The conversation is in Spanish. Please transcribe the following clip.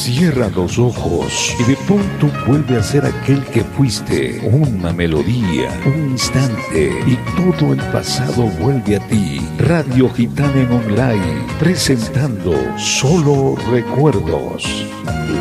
Cierra los ojos y de pronto vuelve a ser aquel que fuiste. Una melodía, un instante y todo el pasado vuelve a ti. Radio Gitana en Online, presentando Solo Recuerdos.